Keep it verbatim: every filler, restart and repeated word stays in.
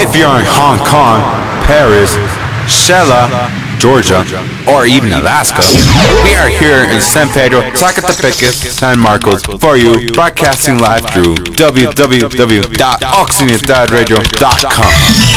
if you're in Hong Kong, Paris, Shela, Georgia, or even Alaska, we are here in San Pedro, Zacatepec, San Marcos for you, broadcasting live through w w w dot oxygenataradio dot com.